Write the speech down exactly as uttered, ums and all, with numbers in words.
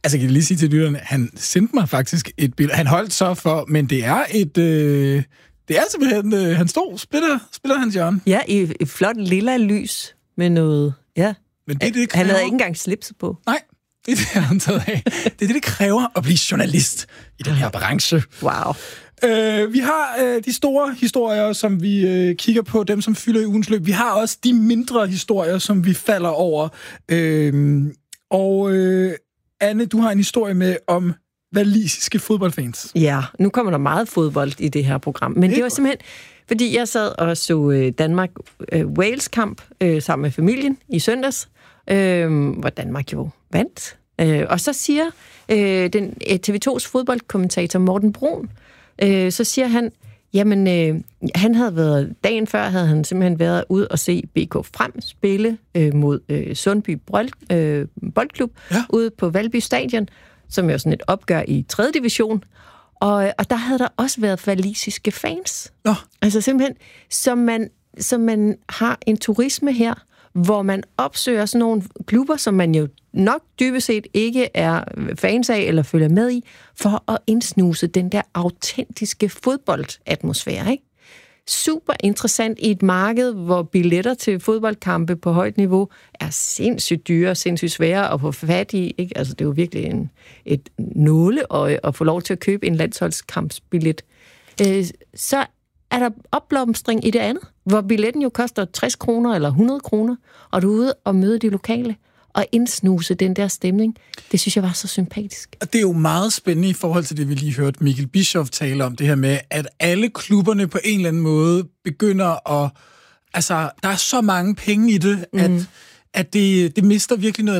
Altså, jeg kan lige sige til lytterne, han sendte mig faktisk et billede. Han holdt så for, men det er et... Øh, det er simpelthen... Øh, han stod, splitter, splitter hans hjørne. Ja, i et flot lilla lys med noget... Ja. Men det, det kræver... Han havde ikke engang slipset på. Nej, det er det, han taget af. Det er det, det kræver at blive journalist i den her branche. Wow. Øh, vi har øh, de store historier, som vi øh, kigger på, dem som fylder i ugens løb. Vi har også de mindre historier, som vi falder over. Øh, og øh, Anne, du har en historie med om walisiske fodboldfans. Ja, nu kommer der meget fodbold i det her program. Men det, det var simpelthen, fordi jeg sad og så Danmark-Wales-kamp øh, sammen med familien i søndags, øh, hvor Danmark jo vandt. Øh, og så siger øh, den T V to's fodboldkommentator Morten Brun, øh, så siger han, jamen, øh, han havde været, dagen før havde han simpelthen været ud og se B K Frem spille øh, mod øh, Sundby Bold, øh, Boldklub ja. ude på Valby Stadion, som er sådan et opgør i tredje division. Og, og der havde der også været walisiske fans. Nå. Altså simpelthen, som man, som man har en turisme her, hvor man opsøger sådan nogle klubber, som man jo nok dybest set ikke er fans af eller følger med i, for at indsnuse den der autentiske fodboldatmosfære, ikke? Super interessant i et marked, hvor billetter til fodboldkampe på højt niveau er sindssygt dyre, sindssygt svære at få fat i, ikke? Altså, det er jo virkelig en, et nåleøje at få lov til at købe en landsholdskampsbillet. Øh, så er der opblomstring i det andet, hvor billetten jo koster tres kroner eller hundrede kroner, og du er ude og møde de lokale og indsnuse den der stemning. Det synes jeg var så sympatisk. Og det er jo meget spændende i forhold til det, vi lige hørte Mikkel Bischoff tale om, det her med, at alle klubberne på en eller anden måde begynder at... Altså, der er så mange penge i det, at, mm. at det, det mister virkelig noget